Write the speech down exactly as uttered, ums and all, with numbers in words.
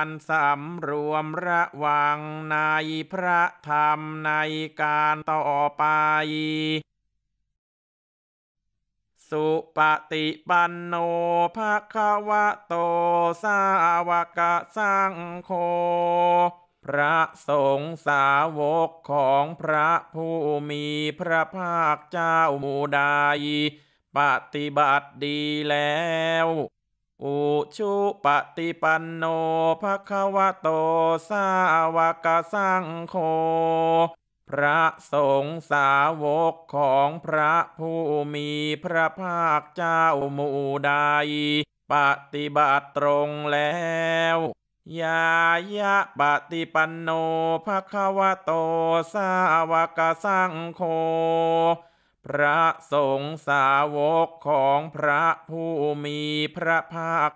ารสำรวมระวังในพระธรรมในการต่อไปสุปฏิปันโนภะคะวะโตสาวกสังโฆพระสงฆ์สาวกของพระผู้มีพระภาคเจ้าหมู่ใดปฏิบัติดีแล้วอุชุปฏิปันโนภะคะวะโตสาวกสังโฆ พระสงฆ์สาวกของพระผู้มีพระภาคเจ้าหมู่ใดปฏิบัติตรงแล้วยายะปฏิปันโนภะคะวะโตสาวกสังโฆพระสงฆ์สาวกของพระผู้มีพระภาค